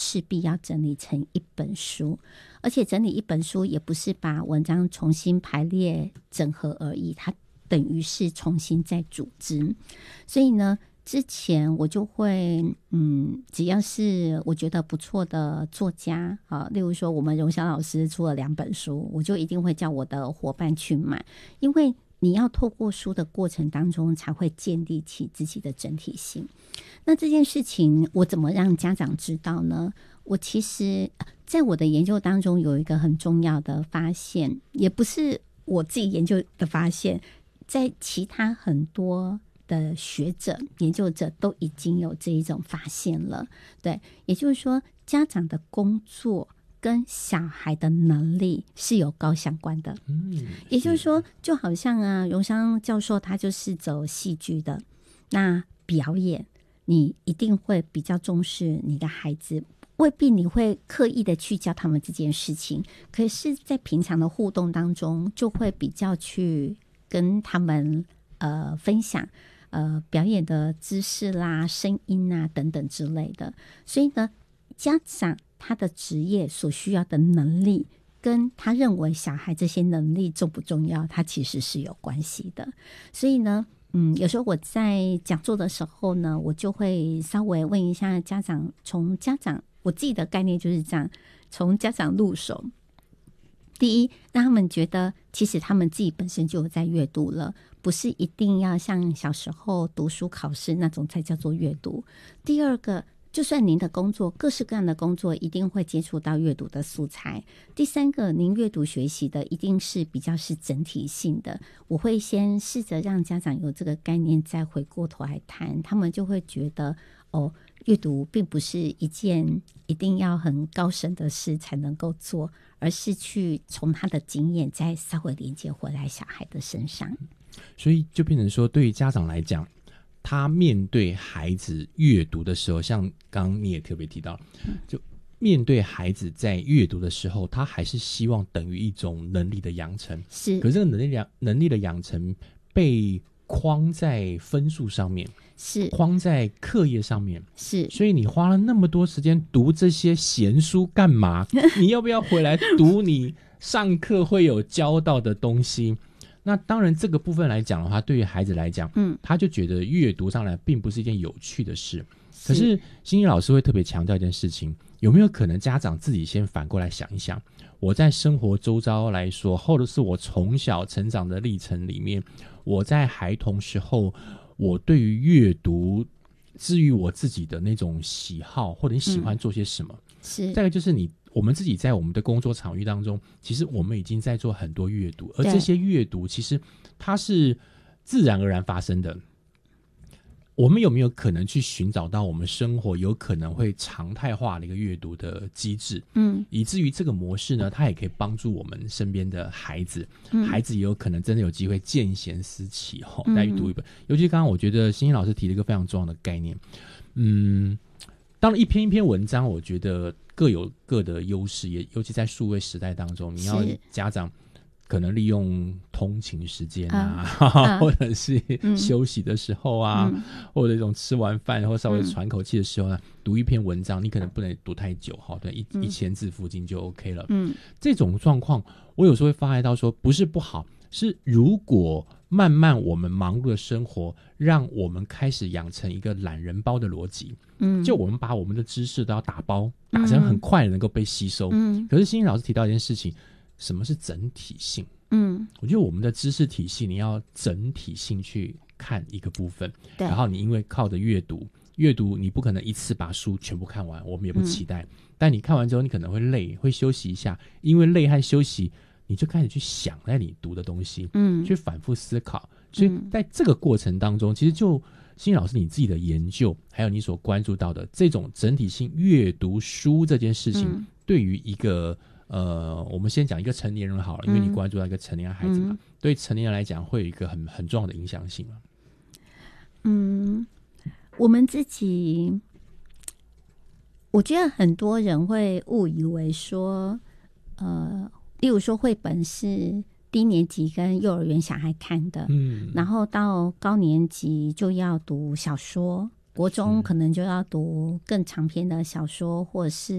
势必要整理成一本书，而且整理一本书也不是把文章重新排列整合而已，它等于是重新再组织。所以呢，之前我就会只要是我觉得不错的作家例如说我们荣祥老师出了2本书，我就一定会叫我的伙伴去买，因为你要透过书的过程当中才会建立起自己的整体性。那这件事情我怎么让家长知道呢？我其实在我的研究当中有一个很重要的发现，也不是我自己研究的发现，在其他很多的学者研究者都已经有这一种发现了。对，也就是说家长的工作跟小孩的能力是有高相关的。也就是说就好像荣商教授他就是走戏剧的，那表演你一定会比较重视你的孩子，未必你会刻意的去教他们这件事情，可是在平常的互动当中就会比较去跟他们分享表演的知识啦、声音啊等等之类的。所以呢，家长他的职业所需要的能力跟他认为小孩这些能力重不重要，它其实是有关系的。所以呢有时候我在讲座的时候呢，我就会稍微问一下家长，从家长我自己的概念就是这样，从家长入手。第一，让他们觉得其实他们自己本身就有在阅读了，不是一定要像小时候读书考试那种才叫做阅读。第二个，就算您的工作各式各样的工作一定会接触到阅读的素材。第三个，您阅读学习的一定是比较是整体性的，我会先试着让家长有这个概念，再回过头来谈，他们就会觉得阅读并不是一件一定要很高深的事才能够做，而是去从他的经验再稍微连接回来小孩的身上。 所以就变成说，对于家长来讲，他面对孩子阅读的时候，像刚刚你也特别提到，就面对孩子在阅读的时候，他还是希望等于一种能力的养成。 是， 可是这个能力的养成被框在分数上面， 是框在课业上面， 是， 所以你花了那么多时间读这些闲书干嘛？你要不要回来读你上课会有教到的东西？那当然这个部分来讲的话，对于孩子来讲他就觉得阅读上来并不是一件有趣的事。可是心怡老师会特别强调一件事情，有没有可能家长自己先反过来想一想，我在生活周遭来说，或者是我从小成长的历程里面，我在孩童时候我对于阅读至于我自己的那种喜好，或者你喜欢做些什么。 是， 再来就是我们自己在我们的工作场域当中，其实我们已经在做很多阅读，而这些阅读其实它是自然而然发生的。我们有没有可能去寻找到我们生活有可能会常态化的一个阅读的机制，以至于这个模式呢，它也可以帮助我们身边的孩子，孩子也有可能真的有机会见贤思齐再去读一本。尤其刚刚我觉得欣欣老师提了一个非常重要的概念，当然一篇一篇文章我觉得各有各的优势，也尤其在数位时代当中，你要家长可能利用通勤时间或者是休息的时候或者一种吃完饭或稍微喘口气的时候呢，读一篇文章，你可能不能读太久对，1000字附近就 OK 了。这种状况我有时候会发现到说，不是不好，是如果慢慢我们忙碌的生活让我们开始养成一个懒人包的逻辑，就我们把我们的知识都要打包，打成很快能够被吸收。可是欣欣老师提到一件事情，什么是整体性？我觉得我们的知识体系你要整体性去看一个部分，然后你因为靠着阅读你不可能一次把书全部看完，我们也不期待，但你看完之后你可能会累，会休息一下，因为累和休息你就开始去想在你读的东西，去反复思考。所以在这个过程当中，其实就欣欣老师你自己的研究还有你所关注到的这种整体性阅读书这件事情，对于一个我们先讲一个成年人好了，因为你关注到一个成年孩子嘛，对成年人来讲会有一个很重要的影响性嘛。 我们自己，我觉得很多人会误以为说，例如说绘本是低年级跟幼儿园小孩看的，然后到高年级就要读小说，国中可能就要读更长篇的小说，或者是